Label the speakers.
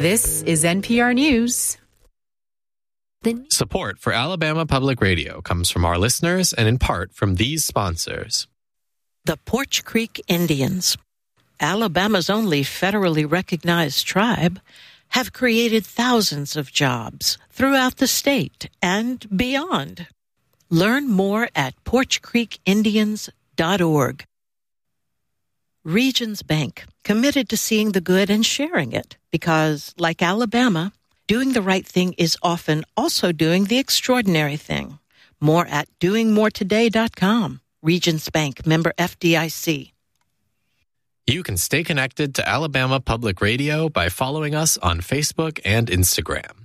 Speaker 1: This is NPR News.
Speaker 2: Support for Alabama Public Radio comes from our listeners and in part from these sponsors.
Speaker 3: The Porch Creek Indians, Alabama's only federally recognized tribe, have created thousands of jobs throughout the state and beyond. Learn more at porchcreekindians.org. Regions Bank, committed to seeing the good and sharing it, because, like Alabama, doing the right thing is often also doing the extraordinary thing. More at doingmoretoday.com. Regions Bank, member FDIC.
Speaker 2: You can stay connected to Alabama Public Radio by following us on Facebook and Instagram.